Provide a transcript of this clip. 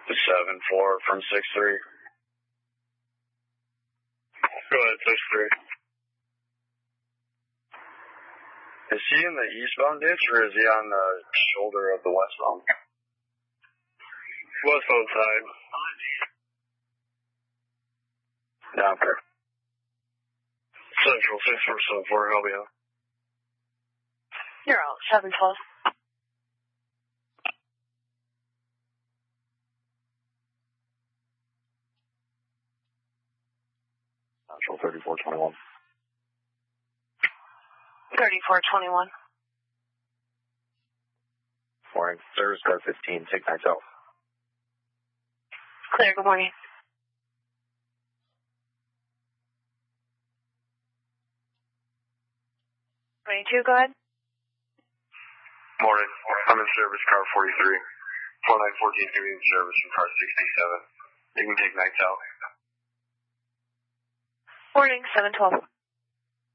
7-4 from 6-3. Go ahead, 6-3. Is he in the eastbound ditch or is he on the shoulder of the westbound? Westbound side. Yeah, okay. Central 6-4, help me out. You're out, 7-12. Central 3421. 3421. Morning. Service car 15, take 9 south. Clear, good morning. Two, go ahead. Morning. I'm in service car 43. 4914 giving you service from car 67. You can take 9 south. Morning, 712.